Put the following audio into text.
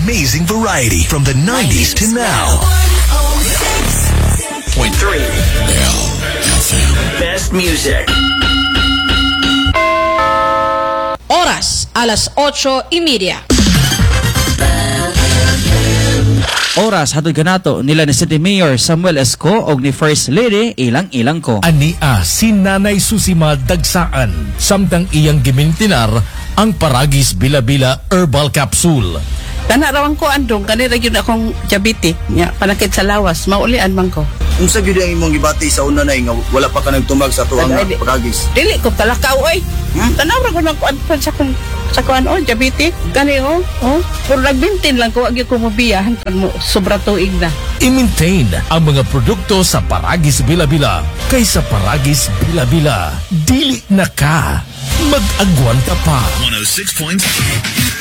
amazing variety from the 90s to now. 106.3 LFM. Best music. Oras, alas 8:30. Oras hatod kanato nila ni City Mayor Samuel Esco og ni First Lady ilang-ilang ko. Ania si Nanay Susima Dagsaan samtang iyang gimintinar ang Paragis Bila-Bila Herbal Capsule. Tanarawan ko andong kanira gyud akong diabetes nya panakit sa lawas maulian man ko. Unsa gyud ang imong gibati sa una nay nga wala pa ka nagtumag sa tuang Paragis? Dili ko talakaw oy. Tanawra ko nang kuan sa kuan diabetes gani pero nagbintin lang ko agi ko mobiyahan kan mo sobra tuig na. I-maintain ang mga produkto sa Paragis Bila-Bila kaysa Paragis Bila-Bila. Dili na ka. Mag-agwanta pa. 106.3